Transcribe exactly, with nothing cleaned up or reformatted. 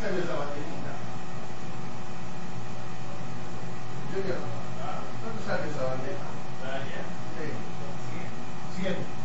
sale esa baterita? Yo ya no. ¿Cuánto sale esa bandeja? Sí. cien.